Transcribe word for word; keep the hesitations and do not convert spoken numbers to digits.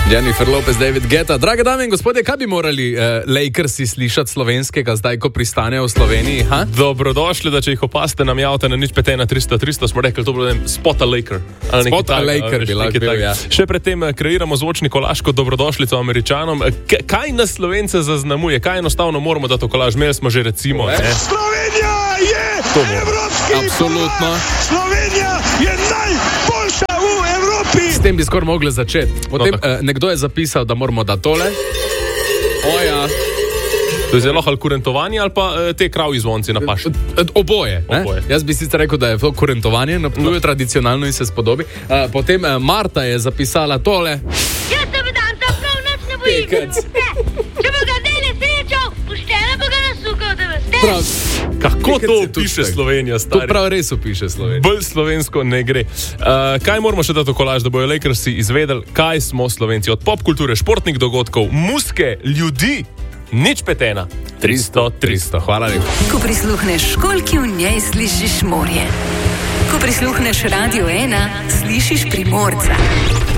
Jennifer Lopez, David Guetta. Drage dame in gospodje, kaj bi morali uh, Lakersi slišati slovenskega zdaj, ko pristanejo v Sloveniji? Ha? Dobrodošli, da če jih opaste, nam javite na nič pet ena tristo tristo, smo rekli, to bo Spot a Laker. Spot a Laker bi lahko bil, ja. Še predtem kreiramo zvočni kolaž kot dobrodošlico Američanom. K- kaj nas Slovence zaznamuje? Kaj enostavno moramo dati v kolaž? Imeli smo že recimo... Ne? Slovenija je evropski Absolutno. Slovenija je najboljša v Evropi. S tem bi skoraj mogli začeti. Potem No, eh, nekdo je zapisal, da moramo da tole. Oja. To je zelo ali kurentovanje ali pa eh, te kravji zvonci na paši. Oboje. Ne? Oboje. Jaz bi sicer rekel, da je to kurentovanje, na Ptuju no. tradicionalno in se spodobi. Uh, potem uh, Marta je zapisala tole. Jaz se bi dan ta prav nič ne bojim. Pekec. Če bo ga dele srečal, pošteno bo ga nasukal, da veste. Prav. Kako Pekec to je tudi piše tak. Slovenija, To stari? prav res opiše Slovenija. Bolj slovensko ne gre. Uh, kaj moramo še dati v kolaž, da bojo Lakersi izvedeli, kaj smo Slovenci? Od popkulture, športnih dogodkov, muske, ljudi, nič pet ena. tristo, tristo. Hvala lepa. Ko prisluhneš školjki, v njej slišiš morje. Ko prisluhneš Radio ena, slišiš Primorca.